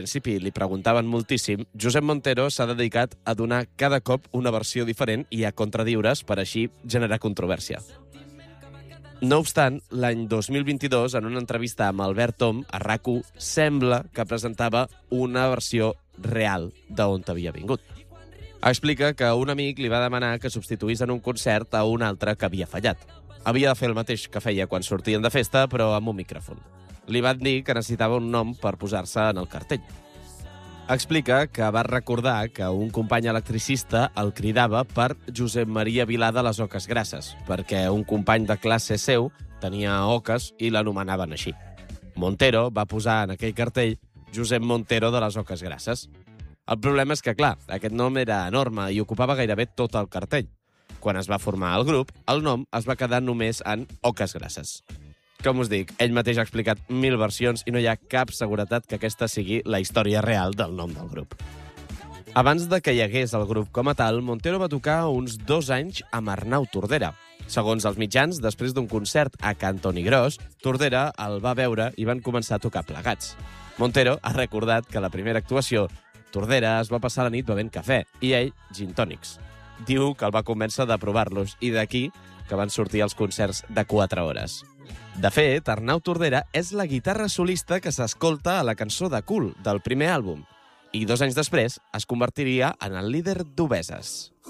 principi li preguntaven moltíssim, Josep Montero s'ha dedicat a donar cada cop una versió diferent i a contradiure's per així generar controvèrsia. No obstant, l'any 2022, en una entrevista amb Albert Tom, a RAC1, sembla que presentava una versió real d'on havia vingut. Explica que un amic li va demanar que substituís en un concert a un altre que havia fallat. Havia de fer el mateix que feia quan sortien de festa, però amb un micròfon. Li van dir que necessitava un nom per posar-se en el cartell. Explica que va recordar que un company electricista el cridava per Josep Maria Vilà de les Oques Grasses, perquè un company de classe seu tenia oques i l'anomenaven així. Montero va posar en aquell cartell Josep Montero de les Oques Grasses. El problema és que, clar, aquest nom era enorme i ocupava gairebé tot el cartell. Quan es va formar el grup, el nom es va quedar només en Oques Grasses. Com us dic, ell mateix ha explicat 1000 versions i no hi ha cap seguretat que aquesta sigui la història real del nom del grup. Abans de que hi hagués el grup com a tal, Montero va tocar uns 2 anys amb Arnau Tordera. Segons els mitjans, després d'un concert a Can Toni Gros, Tordera el va veure i van començar a tocar plegats. Montero ha recordat que la primera actuació, Tordera es va passar la nit bevent cafè i ell gin tònics. Diu que el va convèncer de provar-los i d'aquí que van sortir els concerts de 4 hores. De fet, Arnau Tordera és la guitarra solista que s'escolta a la cançó de Cool, del primer àlbum, i 2 anys després es convertiria en el líder d'Obeses.